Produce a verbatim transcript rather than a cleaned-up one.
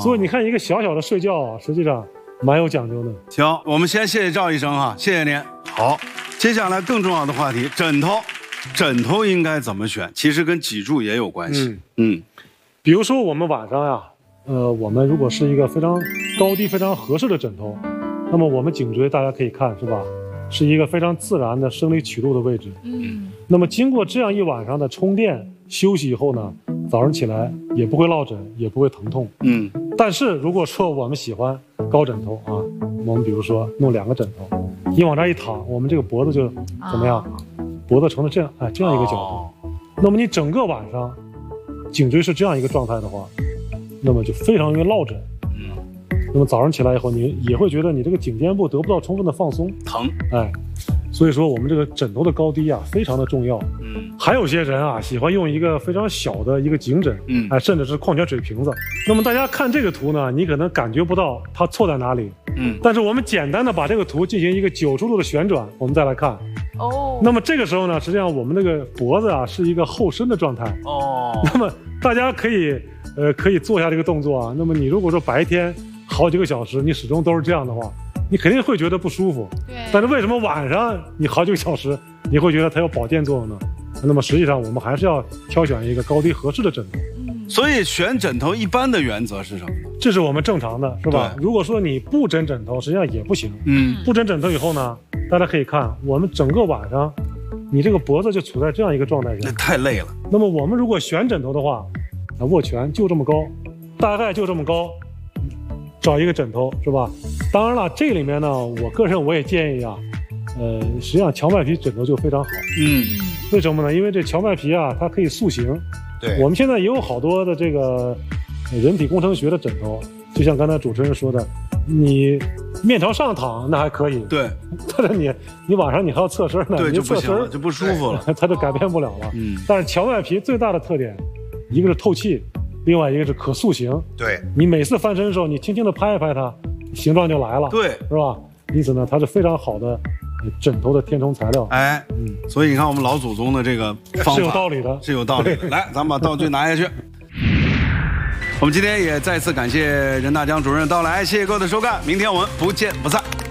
所以你看，一个小小的睡觉啊，实际上蛮有讲究的。 行，我们先谢谢赵医生哈，谢谢您。好，接下来更重要的话题，枕头，枕头应该怎么选？其实跟脊柱也有关系。嗯嗯， 比如说我们晚上呀，呃，我们如果是一个非常高低非常合适的枕头，那么我们颈椎大家可以看是吧，是一个非常自然的生理曲度的位置。嗯，那么经过这样一晚上的充电休息以后呢，早上起来也不会落枕，也不会疼痛。嗯，但是如果说我们喜欢高枕头啊，我们比如说弄两个枕头，你往这儿一躺，我们这个脖子就怎么样？啊、脖子成了这样哎这样一个角度。哦、那么你整个晚上颈椎是这样一个状态的话，那么就非常容易落枕。嗯，那么早上起来以后，你也会觉得你这个颈肩部得不到充分的放松， 疼。 哎。所以说我们这个枕头的高低啊非常的重要。嗯，还有些人啊喜欢用一个非常小的一个颈枕，嗯，哎，甚至是矿泉水瓶子。那么大家看这个图呢，你可能感觉不到它错在哪里，嗯，但是我们简单的把这个图进行一个九十度的旋转，我们再来看。哦，那么这个时候呢，实际上我们这个脖子啊是一个后伸的状态。哦，那么大家可以呃可以做一下这个动作啊。那么你如果说白天好几个小时你始终都是这样的话，你肯定会觉得不舒服，对。但是为什么晚上你好几个小时，你会觉得它有保健作用呢？那么实际上我们还是要挑选一个高低合适的枕头。 嗯，所以选枕头一般的原则是什么呢？ 这是我们正常的，是吧？如果说你不枕枕头，实际上也不行。嗯，不枕枕头以后呢，大家可以看，我们整个晚上，你这个脖子就处在这样一个状态下， 那太累了。 那么我们如果选枕头的话，啊，握拳就这么高，大概就这么高。找一个枕头是吧？当然了，这里面呢，我个人我也建议啊，呃，实际上荞麦皮枕头就非常好。嗯，为什么呢？因为这荞麦皮啊，它可以塑形。对，我们现在也有好多的这个人体工程学的枕头，就像刚才主持人说的，你面朝上躺那还可以， 对， 但是你你晚上你还要侧身呢， 对， 你就不行了，就不舒服了， 它就改变不了了。嗯，但是荞麦皮最大的特点，一个是透气。另外一个是可塑形， 对， 你每次翻身的时候，你轻轻的拍一拍它，形状就来了， 对， 是吧？因此呢，它是非常好的枕头的填充材料。 哎，嗯，所以你看我们老祖宗的这个方法是有道理的， 是有道理的。来，咱们把道具拿下去。我们今天也再次感谢任大江主任的到来，谢谢各位的收看，明天我们不见不散。